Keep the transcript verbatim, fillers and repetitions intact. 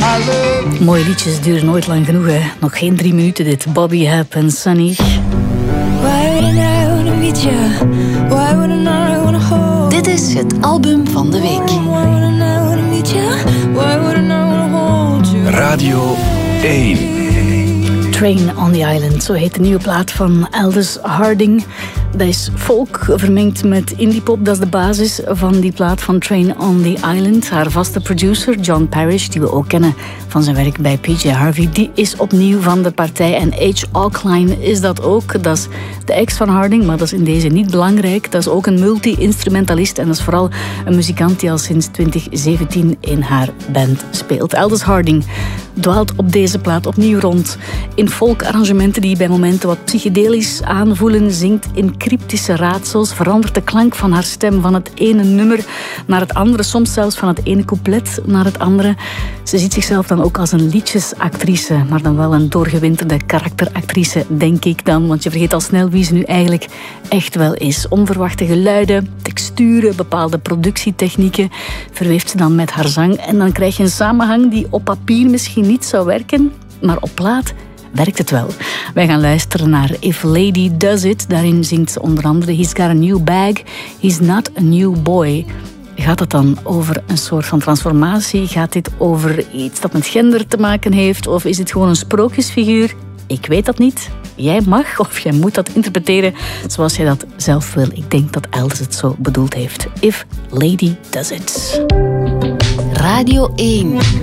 Mooie liedjes duren nooit lang genoeg, hè. Nog geen drie minuten dit. Bobby Hebb en Sunny. Dit is het album van de week. Radio één. Train on the Island, zo heet de nieuwe plaat van Aldous Harding. Dat is folk vermengd met indiepop. Dat is de basis van die plaat van Train on the Island. Haar vaste producer, John Parrish, die we ook kennen van zijn werk bij P J Harvey, die is opnieuw van de partij. En H. Alkline is dat ook. Dat is de ex van Harding, maar dat is in deze niet belangrijk. Dat is ook een multi-instrumentalist en dat is vooral een muzikant die al sinds twintig zeventien in haar band speelt. Aldous Harding dwaalt op deze plaat opnieuw rond in folkarrangementen die bij momenten wat psychedelisch aanvoelen, zingt in cryptische raadsels, verandert de klank van haar stem van het ene nummer naar het andere, soms zelfs van het ene couplet naar het andere. Ze ziet zichzelf dan ook als een liedjesactrice, maar dan wel een doorgewinterde karakteractrice, denk ik dan, want je vergeet al snel wie ze nu eigenlijk echt wel is. Onverwachte geluiden, texturen, bepaalde productietechnieken verweeft ze dan met haar zang en dan krijg je een samenhang die op papier misschien niet zou werken, maar op plaat werkt het wel. Wij gaan luisteren naar If Lady Does It. Daarin zingt ze onder andere He's got a new bag, he's not a new boy. Gaat het dan over een soort van transformatie? Gaat dit over iets dat met gender te maken heeft? Of is dit gewoon een sprookjesfiguur? Ik weet dat niet. Jij mag of jij moet dat interpreteren zoals jij dat zelf wil. Ik denk dat Aldous het zo bedoeld heeft. If Lady Does It. Radio één.